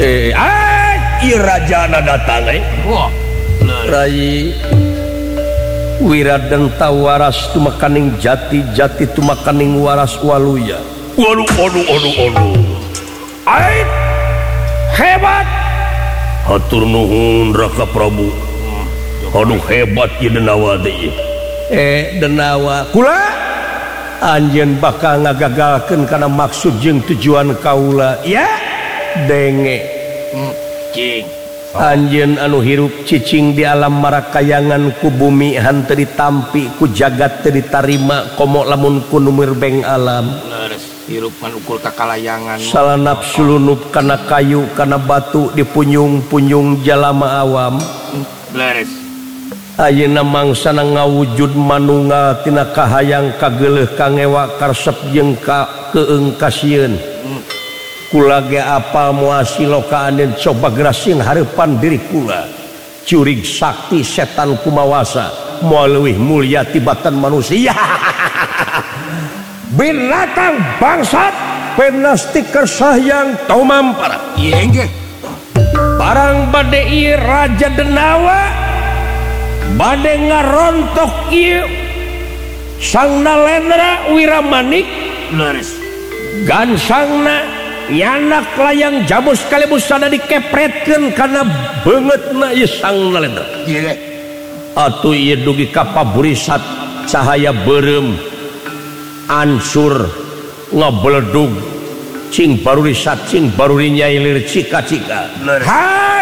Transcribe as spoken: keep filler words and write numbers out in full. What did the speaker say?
eh ah irajana datang eh wah Rai Wiradan tawaras tumakaning jati jati tumakaning waras waluya waduh waduh waduh waduh ai hebat hatur nuhun Raka Prabu aduh hebat ieu Denawa deui eh Denawa kula anjeun bakal ngagagalkeun kana maksud jeung tujuan kaula ya denge cing anjeun anu hirup cicing di alam marakayangan ku bumi hanteu ditampi ku jagat teu ditarima komo lamun ku numeur beng alam hirup kan ukul takalayangan salah nafsu lunup kana kayu kana batu dipunyung-punyung jalama awam beres ayeuna mangsana ngawujud manunggal tina kahayang kageuleuh kangewa karesep jeung ka keung kasieun kula ge apal muasiloka anin coba gerasin hareupan diri kula curig sakti setan kumawasa moal leuwih mulia tibatan manusia binatang bangsat penastik kersayang tomampara ieu engge barang bade ieu Raja Denawa bade ngarontok ieu Sang Nalendra Wiramanik leres gansangna nyanak layang jamu sekaligus sana dikepretkeun karena beungeutna ieu Sang Nalendra atuh ieu dugi ka paburisat cahaya beureum ansur ngabledug cing barurisat cing baruri nyailir cika-cika ha